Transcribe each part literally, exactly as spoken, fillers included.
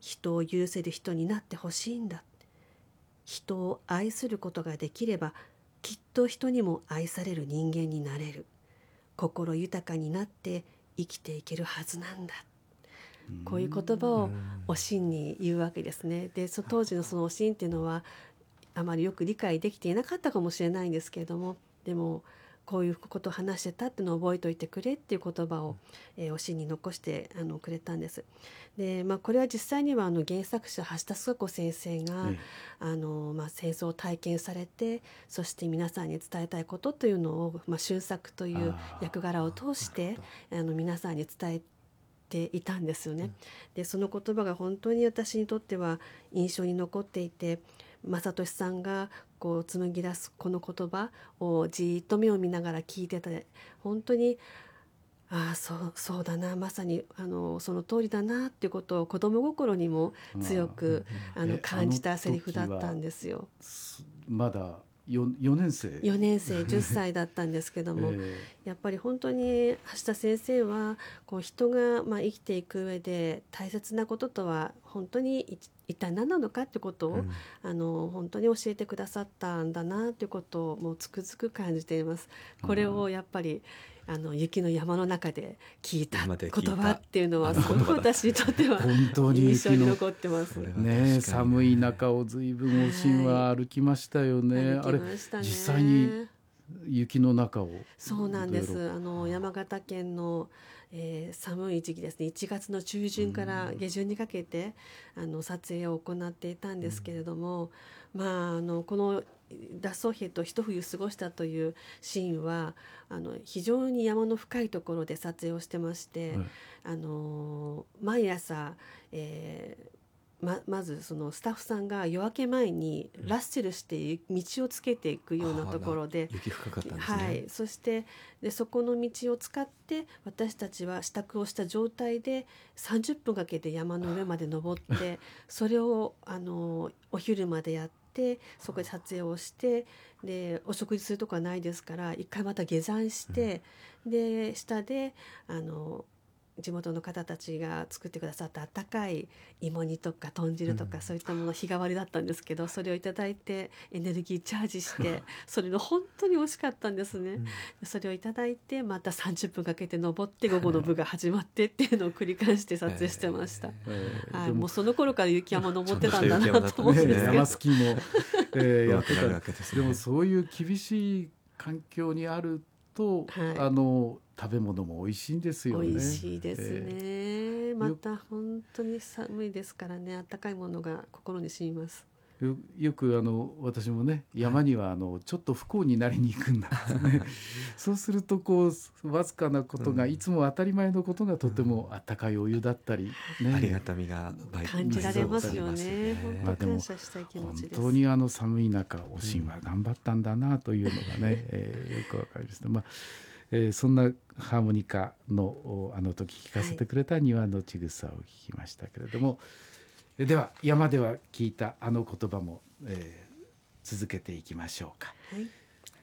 人を許せる人になってほしいんだ。人を愛することができればきっと人にも愛される人間になれる。心豊かになって生きていけるはずなんだ。こういう言葉をおしんに言うわけですね。で、そ当時のそのおしんっていうのはあまりよく理解できていなかったかもしれないんですけれども、でもこういうことを話してたっていうのを覚えておいてくれっていう言葉を、えー、おしんに残してあのくれたんです。で、まあ、これは実際にはあの原作者橋田壽賀子先生が、ええあのまあ、戦争を体験されて、そして皆さんに伝えたいことというのを、まあ、俊作という役柄を通してあの皆さんに伝えていたんですよね。で、その言葉が本当に私にとっては印象に残っていて、正俊さんがこう紡ぎ出すこの言葉をじっと目を見ながら聞いてて、本当にああ そう、そうだな、まさにあのその通りだなっていうことを子供心にも強く、まあ、あの感じたセリフだったんですよ。 まだ 4, 4年生よねん生じゅっさいだったんですけども、えー、やっぱり本当に橋田先生はこう人がまあ生きていく上で大切なこととは本当に一体何なのかってことを、うん、あの本当に教えてくださったんだなということをもうつくづく感じています。これをやっぱりあの雪の山の中で聞いた言葉っていうのはすごく私にとっては印象に残ってます。 ね、寒い中を随分おしんは歩きましたよね。 はい、歩きましたね。 あれ実際に雪の中を。 そうなんです。あの山形県の、えー、寒い時期ですね、いちがつの中旬から下旬にかけてあの撮影を行っていたんですけれども、うん、まあ、あのこの脱走兵と一冬過ごしたというシーンはあの非常に山の深いところで撮影をしてまして、はい、あの毎朝、えーま, まずそのスタッフさんが夜明け前にラッセルして道をつけていくようなところで、 雪深かったんですね。 はい、そしてでそこの道を使って私たちは支度をした状態でさんじゅっぷんかけて山の上まで登ってそれをあのお昼までやってそこで撮影をして、でお食事するとこはないですから一回また下山して、うん、で下であの地元の方たちが作ってくださった温かい芋煮とか豚汁とか、うん、そういったもの日替わりだったんですけど、それをいただいてエネルギーチャージしてそれの本当に美味しかったんですね、うん、それをいただいてまたさんじゅっぷんかけて登って午後の部が始まってっていうのを繰り返して撮影してました、えーはい、もうその頃から雪山登ってたんだなと思うんですけど、 山スキーも、えー、やってたわけですね。でもそういう厳しい環境にあると、はい、あの食べ物も美味しいんですよね。 美味しいですね、えー、また本当に寒いですからね、温かいものが心に染みます。 よ, よくあの私もね山にはあのちょっと不幸になりに行くんだですねそうするとこうわずかなことが、うん、いつも当たり前のことがとても温かいお湯だったり、ね、 ありがたみが感じられますよね。本当感謝したい気持ちです。 本当にあの寒い中おしんは頑張ったんだなというのがね、うんえー、よくわかりました。まあえー、そんなハーモニカのあの時聞かせてくれた庭のちぐさを聞きましたけれども、はい、では山では聞いたあの言葉も、えー、続けていきましょうか。はい、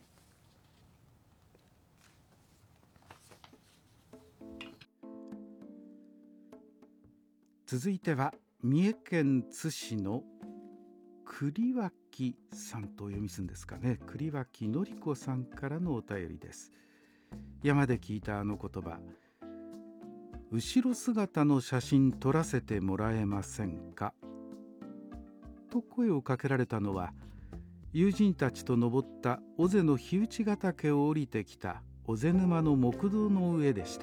続いては三重県津市の栗脇さんとお読みするんですかね、栗脇のりこさんからのお便りです。山で聞いたあの言葉、後ろ姿の写真撮らせてもらえませんかと声をかけられたのは、友人たちと登った尾瀬の火打ヶ岳を降りてきた尾瀬沼の木道の上でした。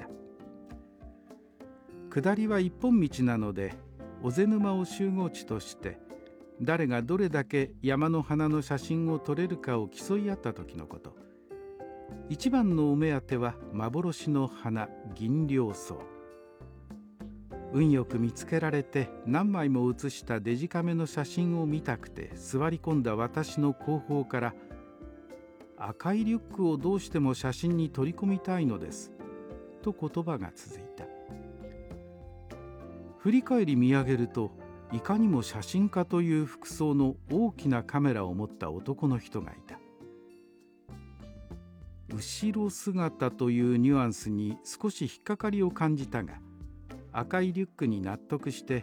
下りは一本道なので尾瀬沼を集合地として誰がどれだけ山の花の写真を撮れるかを競い合った時のこと。一番のお目当ては幻の花銀梁草。運よく見つけられて何枚も写したデジカメの写真を見たくて座り込んだ私の後方から、赤いリュックをどうしても写真に取り込みたいのですと言葉が続いた。振り返り見上げると、いかにも写真家という服装の大きなカメラを持った男の人がいた。後ろ姿というニュアンスに少し引っかかりを感じたが、赤いリュックに納得して